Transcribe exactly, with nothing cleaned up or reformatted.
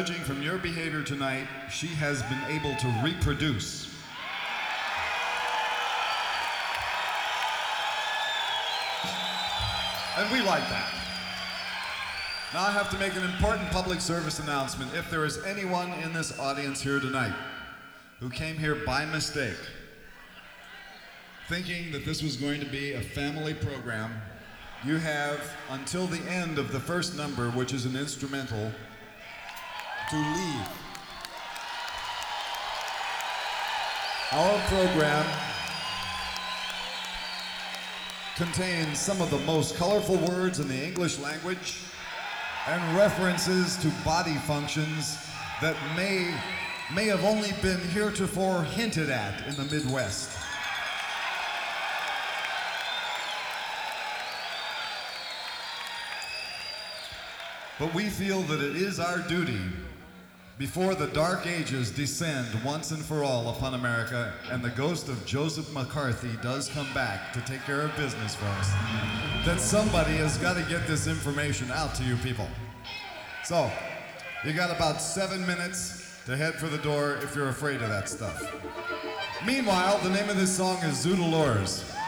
Judging from your behavior tonight, she has been able to reproduce. And we like that. Now I have to make an important public service announcement. If there is anyone in this audience here tonight who came here by mistake, thinking that this was going to be a family program, you have until the end of the first number, which is an instrumental, to leave. Our program contains some of the most colorful words in the English language and references to body functions that may, may have only been heretofore hinted at in the Midwest. But we feel that it is our duty, before the dark ages descend once and for all upon America and the ghost of Joseph McCarthy does come back to take care of business for us, that somebody has got to get this information out to you people. So, you got about seven minutes to head for the door if you're afraid of that stuff. Meanwhile, the name of this song is Zoodle Lures.